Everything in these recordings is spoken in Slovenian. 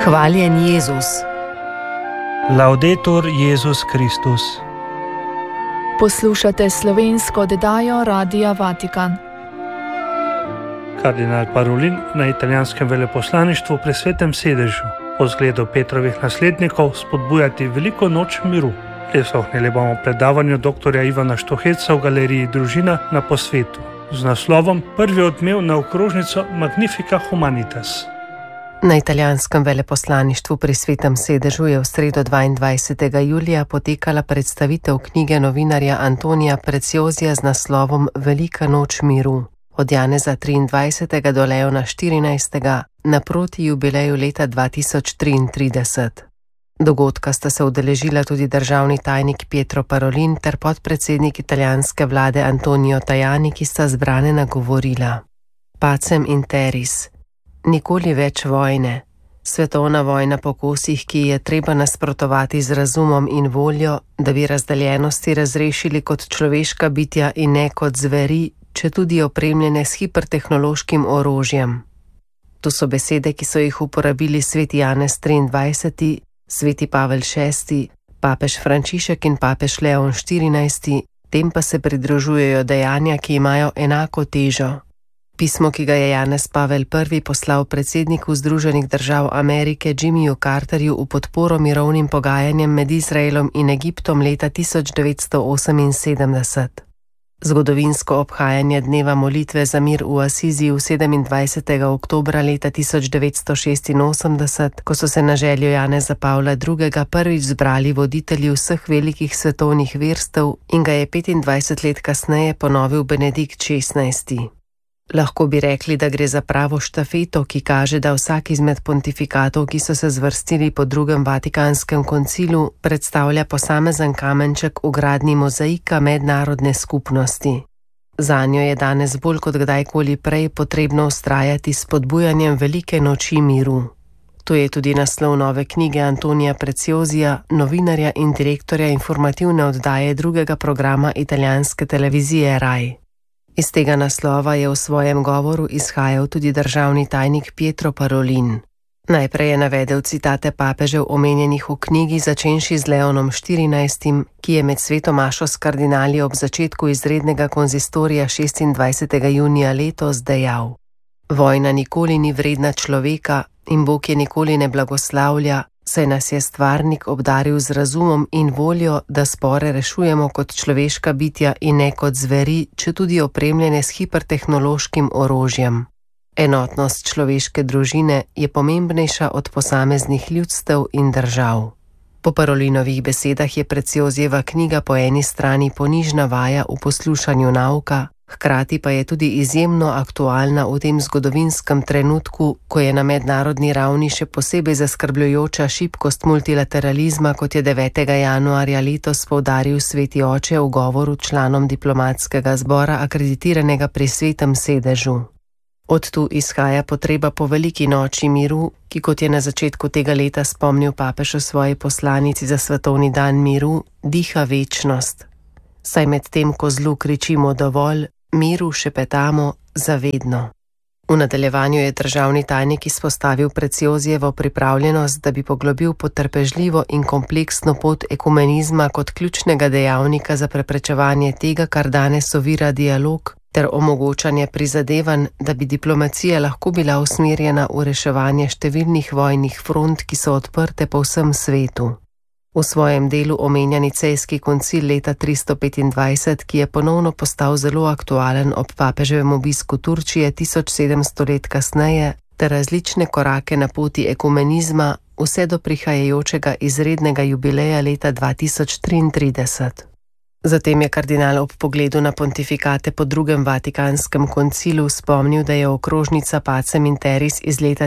Hvaljen Jezus. Laudetur Jezus Kristus. Poslušate slovensko oddajo Radia Vatikan. Kardinal Parolin na italijanskem veleposlaništvu pri Svetem sedežu po zgledu Petrovih naslednikov spodbujati veliko noč miru. Prisluhnili bomo predavanju dr. Ivana Štuheca v galeriji Družina na Posvetu z naslovom Prvi odmev na okrožnico Magnifica Humanitas. Na italijanskem veleposlaništvu pri Svetem sedežu je v sredo 22. julija potekala predstavitev knjige novinarja Antonija Preziosija z naslovom Velika noč miru. Od Janeza 23. do Leona 14. naproti jubileju leta 2033. Dogodka sta se udeležila tudi državni tajnik Pietro Parolin ter podpredsednik italijanske vlade Antonio Tajani, ki sta zbrane nagovorila. Pacem in teris. Nikoli več vojne. Svetovna vojna po kosih, ki je treba nasprotovati z razumom in voljo, da bi razdeljenosti razrešili kot človeška bitja in ne kot zveri, če tudi opremljene s hipertehnološkim orožjem. To so besede, ki so jih uporabili sveti Janez 23., sveti Pavel VI., papež Frančišek in papež Leon 14., tem pa se pridružujejo dejanja, ki imajo enako težo. Pismo, ki ga je Janez Pavel I. poslal predsedniku Združenih držav Amerike Jimmyju Carterju v podporo mirovnim pogajanjem med Izraelom in Egiptom leta 1978. Zgodovinsko obhajanje dneva molitve za mir v Asiziju 27. oktobra leta 1986, ko so se na željo Janeza Pavla II. Prvič zbrali voditelji vseh velikih svetovnih verstev in ga je 25 let kasneje ponovil Benedikt XVI. Lahko bi rekli, da gre za pravo štafeto, ki kaže, da vsak izmed pontifikatov, ki so se zvrstili po drugem Vatikanskem koncilu, predstavlja posamezen kamenček v gradnji mozaika mednarodne skupnosti. Zanjo je danes bolj kot kdajkoli prej potrebno vztrajati s spodbujanjem velike noči miru. To je tudi naslov nove knjige Antonija Preziosija, novinarja in direktorja informativne oddaje drugega programa italijanske televizije Rai. Iz tega naslova je v svojem govoru izhajal tudi državni tajnik Pietro Parolin. Najprej je navedel citate papežev omenjenih v knjigi, začenši z Leonom 14., ki je med sveto mašo s kardinali ob začetku izrednega konzistorija 26. junija letos dejal: Vojna nikoli ni vredna človeka in Bog je nikoli ne blagoslavlja, saj nas je stvarnik obdaril z razumom in voljo, da spore rešujemo kot človeška bitja in ne kot zveri, četudi opremljene s hipertehnološkim orožjem. Enotnost človeške družine je pomembnejša od posameznih ljudstev in držav. Po Parolinovih besedah je Preziosijeva knjiga po eni strani ponižna vaja v poslušanju nauka, hkrati pa je tudi izjemno aktualna v tem zgodovinskem trenutku, ko je na mednarodni ravni še posebej zaskrbljujoča šibkost multilateralizma, kot je 9. januarja letos poudaril sveti oče v govoru članom diplomatskega zbora akreditiranega pri Svetem sedežu. Od tu izhaja potreba po veliki noči miru, ki, kot je na začetku tega leta spomnil papež v svoji poslanici za svetovni dan miru, diha večnost. Saj med tem, ko zlu kričimo dovolj, miru šepetamo zavedno. V nadaljevanju je državni tajnik izpostavil Preziosijevo pripravljenost, da bi poglobil potrpežljivo in kompleksno pot ekumenizma kot ključnega dejavnika za preprečevanje tega, kar danes ovira dialog, ter omogočanje prizadevanj, da bi diplomacija lahko bila usmerjena v reševanje številnih vojnih front, ki so odprte po vsem svetu. V svojem delu omenja Nicejski koncil leta 325, ki je ponovno postal zelo aktualen ob papeževem obisku Turčije 1700 let kasneje, ter različne korake na poti ekumenizma vse do prihajajočega izrednega jubileja leta 2033. Zatem je kardinal ob pogledu na pontifikate po drugem Vatikanskem koncilu spomnil, da je okrožnica Pacem in Teris iz leta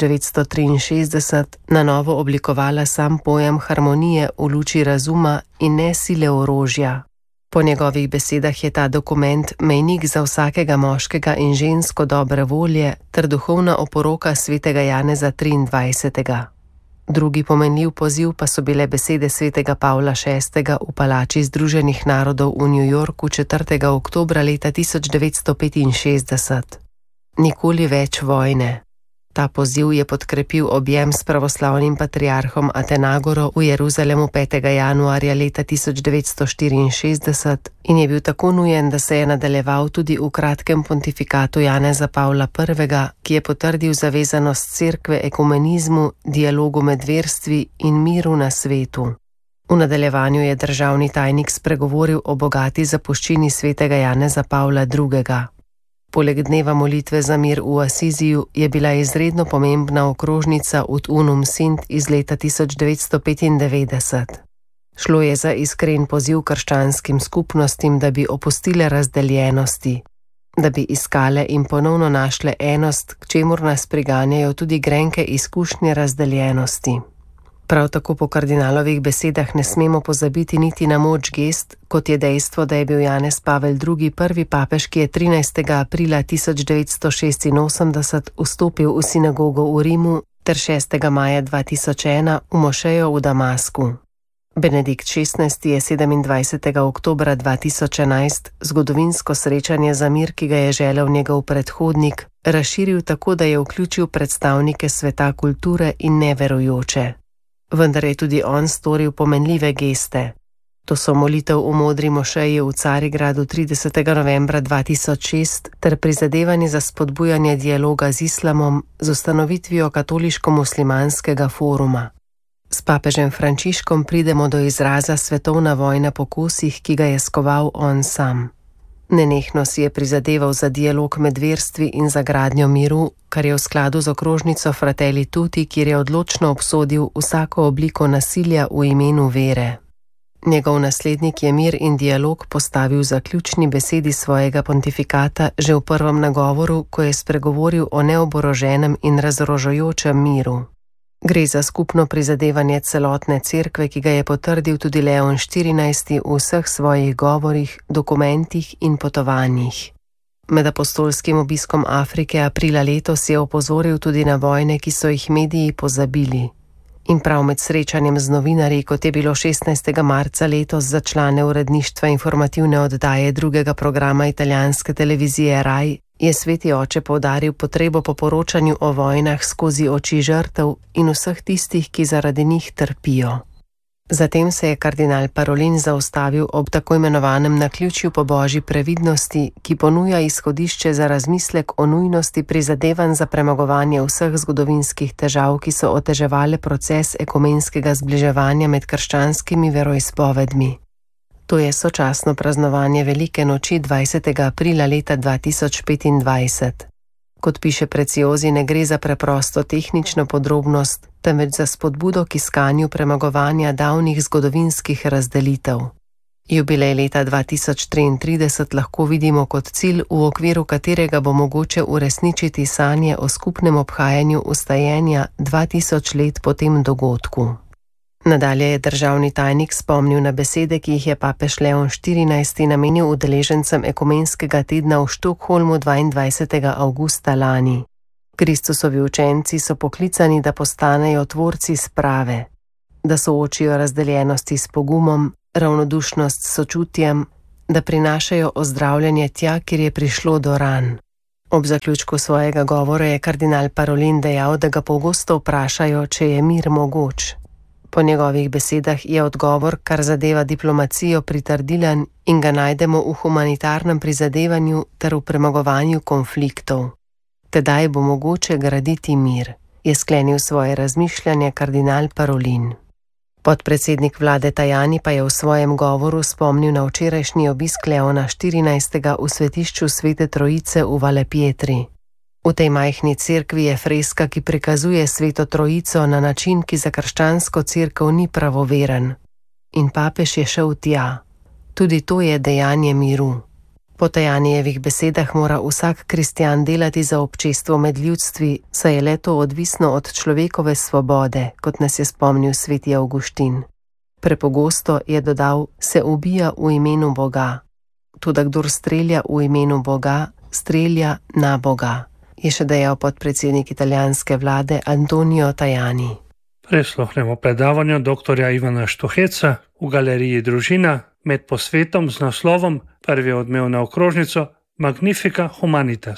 1963 na novo oblikovala sam pojem harmonije v luči razuma in ne sile orožja. Po njegovih besedah je ta dokument mejnik za vsakega moškega in žensko dobre volje ter duhovna oporoka svetega Janeza 23. Drugi pomenljiv poziv pa so bile besede svetega Pavla VI. V palači Združenih narodov v New Yorku 4. oktobra leta 1965. Nikoli več vojne. Ta poziv je podkrepil objem s pravoslavnim patriarhom Atenagoro v Jeruzalemu 5. januarja leta 1964 in je bil tako nujen, da se je nadaljeval tudi v kratkem pontifikatu Janeza Pavla I., ki je potrdil zavezanost cerkve ekumenizmu, dialogu med verstvi in miru na svetu. V nadaljevanju je državni tajnik spregovoril o bogati zapuščini svetega Janeza Pavla II. Poleg dneva molitve za mir v Asiziju je bila izredno pomembna okrožnica Ut Unum Sint iz leta 1995. Šlo je za iskren poziv krščanskim skupnostim, da bi opustile razdeljenosti, da bi iskale in ponovno našle enost, k čemur nas priganjajo tudi grenke izkušnje razdeljenosti. Prav tako po kardinalovih besedah ne smemo pozabiti niti na moč gest, kot je dejstvo, da je bil Janez Pavel II. Prvi papež, ki je 13. aprila 1986 vstopil v sinagogo v Rimu ter 6. maja 2001 v mošejo v Damasku. Benedikt XVI. Je 27. oktobra 2011 zgodovinsko srečanje za mir, ki ga je želel njegov predhodnik, razširil tako, da je vključil predstavnike sveta kulture in neverujoče. Vendar je tudi on storil pomenljive geste. To so molitev v modri mošeji v Carigradu 30. novembra 2006 ter prizadevanje za spodbujanje dialoga z islamom z ustanovitvijo katoliško-muslimanskega foruma. S papežem Frančiškom pridemo do izraza svetovna vojna po kosih, ki ga je skoval on sam. Nenehno si je prizadeval za dialog med verstvi in za gradnjo miru, kar je v skladu z okrožnico Fratelli Tutti, kjer je odločno obsodil vsako obliko nasilja v imenu vere. Njegov naslednik je mir in dialog postavil za ključni besedi svojega pontifikata že v prvem nagovoru, ko je spregovoril o neoboroženem in razorožujočem miru. Gre za skupno prizadevanje celotne cerkve, ki ga je potrdil tudi Leon XIV. V vseh svojih govorih, dokumentih in potovanjih. Med apostolskim obiskom Afrike aprila letos je opozoril tudi na vojne, ki so jih mediji pozabili. In prav med srečanjem z novinarji, kot je bilo 16. marca letos za člane uredništva informativne oddaje drugega programa italijanske televizije Rai, je sveti oče poudaril potrebo po poročanju o vojnah skozi oči žrtev in vseh tistih, ki zaradi njih trpijo. Zatem se je kardinal Parolin zaustavil ob tako imenovanem naključju po božji previdnosti, ki ponuja izhodišče za razmislek o nujnosti prizadevanj za premagovanje vseh zgodovinskih težav, ki so oteževale proces ekumenskega zbliževanja med krščanskimi veroizpovedmi. To je sočasno praznovanje Velike noči 20. aprila leta 2025. Kot piše Preciozi, ne gre za preprosto tehnično podrobnost, temveč za spodbudo k iskanju premagovanja davnih zgodovinskih razdelitev. Jubilej leta 2033 lahko vidimo kot cilj, v okviru katerega bo mogoče uresničiti sanje o skupnem obhajanju ustajenja 2000 let po tem dogodku. Nadalje je državni tajnik spomnil na besede, ki jih je papež Leon XIV. Namenil udeležencem ekumenskega tedna v Štokholmu 22. avgusta lani. Kristusovi učenci so poklicani, da postanejo tvorci sprave, da soočijo razdeljenosti s pogumom, ravnodušnost s sočutjem, da prinašajo ozdravljanje tja, kjer je prišlo do ran. Ob zaključku svojega govora je kardinal Parolin dejal, da ga pogosto vprašajo, če je mir mogoč. Po njegovih besedah je odgovor, kar zadeva diplomacijo, pritrdilen in ga najdemo v humanitarnem prizadevanju ter v premagovanju konfliktov. Tedaj bo mogoče graditi mir, je sklenil svoje razmišljanje kardinal Parolin. Podpredsednik vlade Tajani pa je v svojem govoru spomnil na včerajšnji obisk Leona XIV. V svetišču Svete Trojice v Valepietri. V tej majhni cerkvi je freska, ki prikazuje Sveto Trojico na način, ki za krščansko cerkev ni pravoveren. In papež je šel tja. Tudi to je dejanje miru. Po Tajanijevih besedah mora vsak kristjan delati za občestvo med ljudstvi, saj je le to odvisno od človekove svobode, kot nas je spomnil sveti Avguštin. Prepogosto, je dodal, se ubija v imenu Boga. Toda kdor strelja v imenu Boga, strelja na Boga, je še dejal podpredsednik italijanske vlade Antonio Tajani. Prisluhnemo predavanju dr. Ivana Štuheca v galeriji Družina med posvetom z naslovom Prvi odmev na okrožnico Magnifica Humanitas.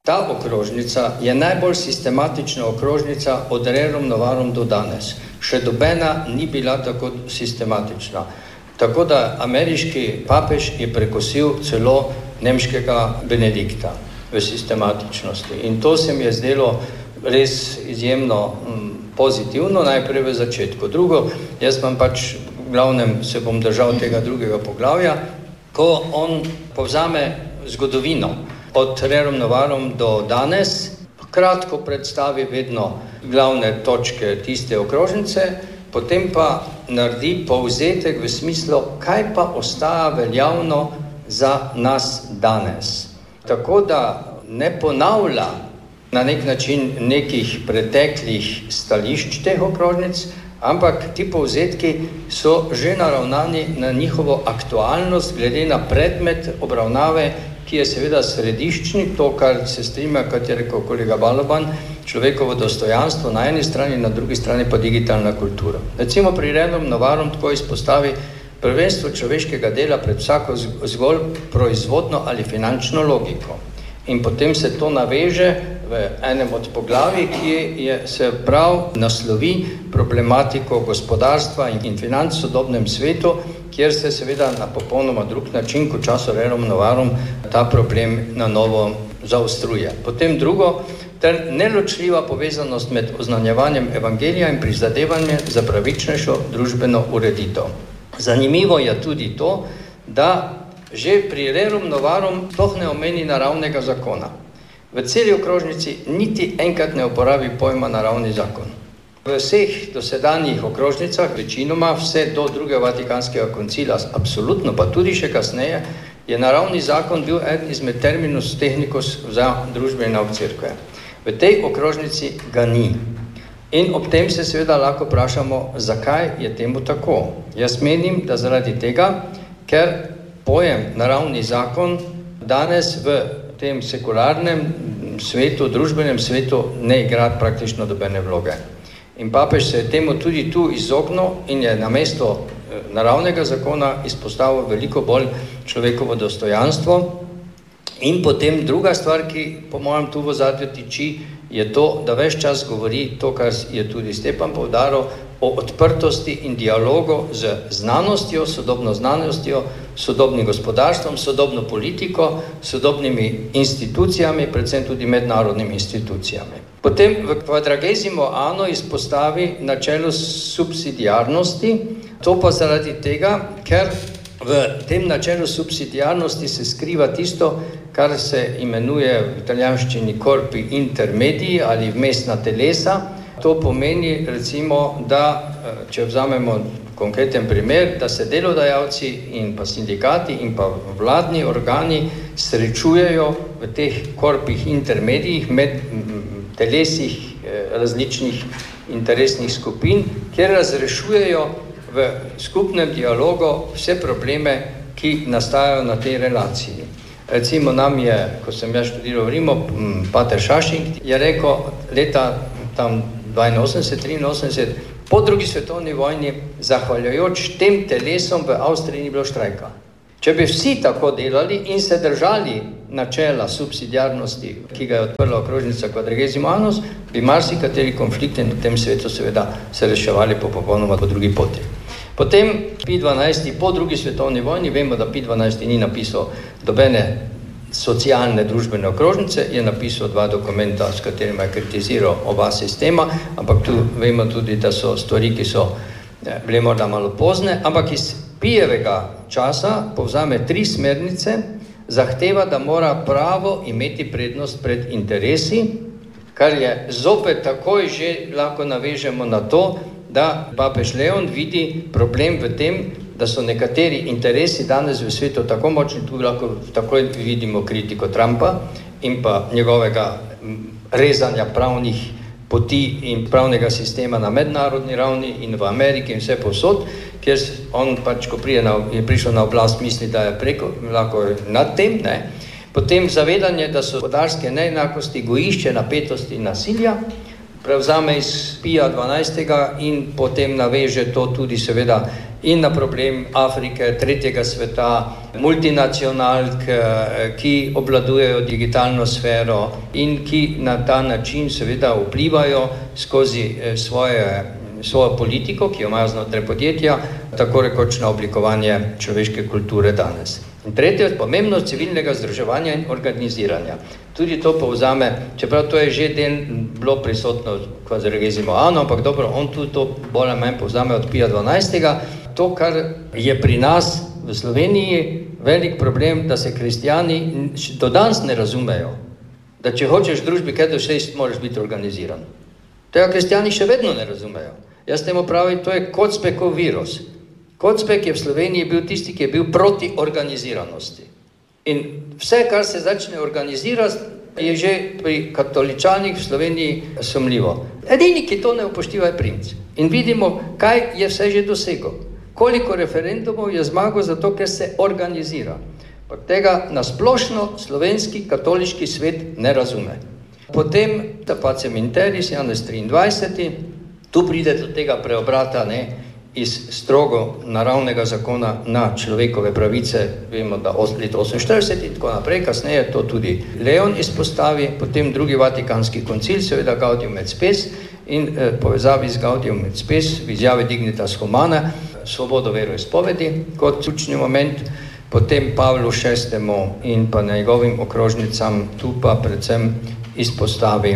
Ta okrožnica je najbolj sistematična okrožnica od rerum novarum do danes. Še dobena ni bila tako sistematična. Tako da ameriški papež je prekosil celo nemškega Benedikta v sistematičnosti. In to se mi je zdelo res izjemno pozitivno, najprej v začetku. Drugo, jaz vam pač v glavnem se bom držal tega drugega poglavja, ko on povzame zgodovino od rerum novarum do danes, kratko predstavi vedno glavne točke tiste okrožnice, potem pa naredi povzetek v smislu, kaj pa ostaja veljavno za nas danes. Tako da ne ponavlja na nek način nekih preteklih stališč teh okrožnic, ampak ti povzetki so že naravnani na njihovo aktualnost glede na predmet obravnave, ki je seveda središčni, to, kar se strinja, kot je rekel kolega Baloban, človekovo dostojanstvo na eni strani, na drugi strani pa digitalna kultura. Recimo pri rerum novarum tako izpostavi prvenstvo človeškega dela pred vsako zgolj proizvodno ali finančno logiko. In potem se to naveže v enem od poglavij, ki se prav naslovi problematiko gospodarstva in financ v sodobnem svetu, kjer se seveda na popolnoma drug način, kot času rerum novarum, ta problem na novo zaostruje. Potem drugo, ter neločljiva povezanost med oznanjevanjem evangelija in prizadevanjem za pravičnejšo družbeno ureditev. Zanimivo je tudi to, da že pri rerum novarum sploh ne omeni naravnega zakona. V celi okrožnici niti enkrat ne uporabi pojma naravni zakon. V vseh dosedanjih okrožnicah, večinoma vse do drugega Vatikanskega koncila, absolutno, pa tudi še kasneje, je naravni zakon bil eden izmed terminus technicus za družbeni nauk cerkve. V tej okrožnici ga ni. In ob tem se seveda lahko vprašamo, zakaj je temu tako. Jaz menim, da zaradi tega, ker pojem naravni zakon danes v tem sekularnem svetu, družbenem svetu ne igra praktično dobene vloge. In papež se je temu tudi tu izognil in je namesto naravnega zakona izpostavil veliko bolj človekovo dostojanstvo. In potem druga stvar, ki po mojem tu v ozadju tiči, je to, da ves čas govori to, kar je tudi Stepan poudaril, o odprtosti in dialogu z znanostjo, sodobno znanostjo, sodobnim gospodarstvom, sodobno politiko, sodobnimi institucijami, predvsem tudi mednarodnimi institucijami. Potem v Quadragesimo anno izpostavi načelo subsidiarnosti, to pa zaradi tega, ker v tem načelu subsidiarnosti se skriva tisto, kar se imenuje v italijanščini corpi intermedii ali vmesna telesa. To pomeni recimo, da če vzamemo konkreten primer, da se delodajalci in pa sindikati in pa vladni organi srečujejo v teh korpih intermedijih med telesih različnih interesnih skupin, kjer razrešujejo v skupnem dialogu vse probleme, ki nastajajo na tej relaciji. Recimo nam je, ko sem jaz študiral v Rimu, pater Šašing je rekel leta tam 82-83, po drugi svetovni vojni, zahvaljujoč tem telesom v Avstriji ni bilo štrajka. Če bi vsi tako delali in se držali načela subsidiarnosti, ki ga je odprla okrožnica Quadragesimo anno, bi marsikateri konflikti na tem svetu seveda se reševali popolnoma po drugi poti. Potem Pij XII po drugi svetovni vojni, vemo, da Pij XII ni napisal dobene socialne družbene okrožnice, je napisal 2 dokumenta, s katerima je kritiziral oba sistema, ampak tu vemo tudi, da so stvari, ki so bile morda malo pozne, ampak iz Pijevega časa povzame 3 smernice, zahteva, da mora pravo imeti prednost pred interesi, kar je zopet takoj že lahko navežemo na to, da papež Leon vidi problem v tem, da so nekateri interesi danes v svetu tako močni, tu lahko takoj vidimo kritiko Trumpa in pa njegovega rezanja pravnih poti in pravnega sistema na mednarodni ravni in v Ameriki in vse povsod, kjer on pač, ko je prišel na oblast, misli, da je preko, lahko nad tem, ne. Potem zavedanje, da so gospodarske neenakosti, gojišče napetosti in nasilja, prevzame iz Pija XII in potem naveže to tudi seveda in na problem Afrike, tretjega sveta, multinacionalk, ki obvladujejo digitalno sfero in ki na ta način seveda vplivajo skozi svojo politiko, ki jo imajo znotraj podjetja, tako rekoč na oblikovanje človeške kulture danes. In tretje, pomembnost civilnega združevanja in organiziranja. Tudi to povzame, čeprav to je že bilo prisotno kvazirgezimo, ampak dobro, on tudi to bolj ali manj povzame od Pija 12. To, kar je pri nas v Sloveniji velik problem, da se kristjani do danes ne razumejo, da če hočeš v družbi kaj doseči, moraš biti organiziran. Tega kristjani še vedno ne razumejo. Jaz temu pravim, to je Kocbekov virus. Kocbek je v Sloveniji bil tisti, ki je bil proti organiziranosti. In vse, kar se začne organizirati, je že pri katoličanih v Sloveniji sumljivo. Edini, ki to ne upošteva, je princ. In vidimo, kaj je vse že dosegel. Koliko referendumov je zmagal zato, ker se organizira. Pa tega nasplošno slovenski katoliški svet ne razume. Potem ta Pacem in Terris, Janez 23. Tu pride do tega preobrata, iz strogo naravnega zakona na človekove pravice, vemo, da od leta 48 in tako naprej, kasneje to tudi Leon izpostavi, potem drugi Vatikanski koncil, seveda Gaudium et Spes in povezavi z Gaudium et Spes v izjavi Dignitas Humana, svobodo veroizpovedi kot ključni moment, potem Pavlu VI. In pa njegovim okrožnicam tu pa predvsem izpostavi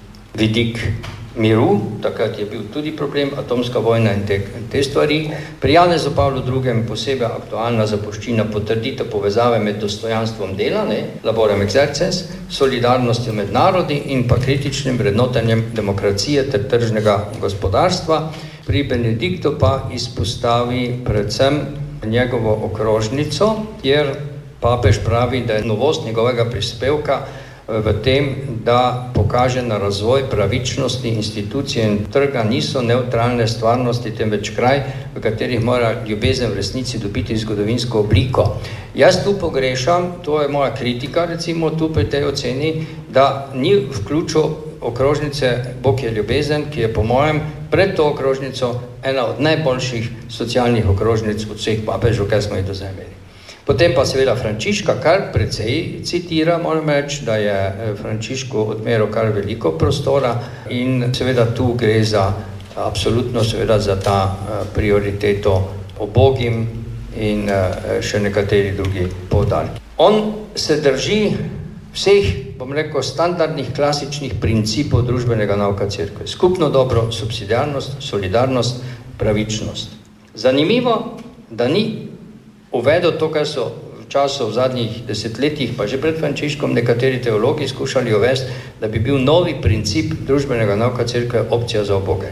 vidik miru, takrat je bil tudi problem, atomska vojna in te stvari. Pri Janezu Pavlu II. Posebej aktualna zapuščina potrditev povezave med dostojanstvom dela, laborem exercens, solidarnostjo med narodi in pa kritičnim vrednotenjem demokracije ter tržnega gospodarstva. Pri Benediktu pa izpostavi predvsem njegovo okrožnico, kjer papež pravi, da je novost njegovega prispevka v tem, da pokaže na razvoj pravičnosti institucije in trga niso nevtralne stvarnosti, temveč kraj, v katerih mora ljubezen v resnici dobiti zgodovinsko obliko. Jaz tu pogrešam, to je moja kritika, recimo tu pri tej oceni, da ni vključil okrožnice Bog je ljubezen, ki je po mojem pred to okrožnico ena od najboljših socialnih okrožnic od vseh papežev, kaj smo jih dozemeli. Potem pa seveda Frančiška, kar precej citira, moram reči, da je Frančišku odmeril kar veliko prostora in seveda tu gre za absolutno seveda za ta prioriteto obogim in še nekateri drugi poudarki. On se drži vseh, standardnih klasičnih principov družbenega nauka cerkve. Skupno dobro, subsidiarnost, solidarnost, pravičnost. Zanimivo, da ni uvedel to, kar so v zadnjih desetletjih, pa že pred Frančiškom nekateri teologi skušali uvesti, da bi bil novi princip družbenega nauka cerkve opcija za uboge.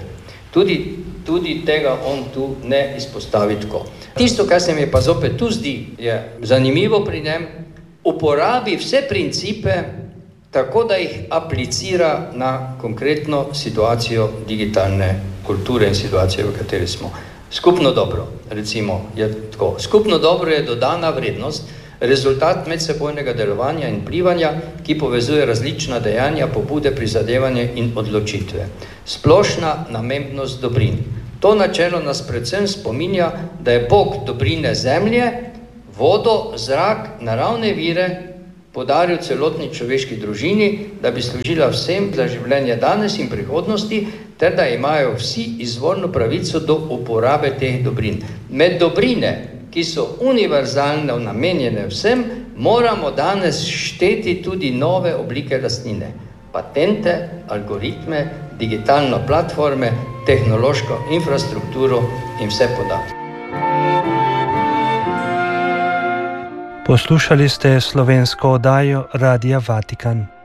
Tudi tega on tu ne izpostavi tako. Tisto, kar se mi pa zopet tu zdi, je zanimivo pri njem, uporabi vse principe tako, da jih aplicira na konkretno situacijo digitalne kulture in situacijo, v kateri smo. Skupno dobro, recimo, je tako. Skupno dobro je dodana vrednost, rezultat medsebojnega delovanja in vplivanja, ki povezuje različna dejanja, pobude, prizadevanje in odločitve. Splošna namembnost dobrin. To načelo nas predvsem spominja, da je Bog dobrine zemlje, vodo, zrak, naravne vire podaril celotni človeški družini, da bi služila vsem za življenje danes in prihodnosti, ter da imajo vsi izvorno pravico do uporabe teh dobrin. Med dobrine, ki so univerzalno namenjene vsem, moramo danes šteti tudi nove oblike lastnine. Patente, algoritme, digitalne platforme, tehnološko infrastrukturo in vse podatke. Poslušali ste slovensko oddajo Radia Vatikan.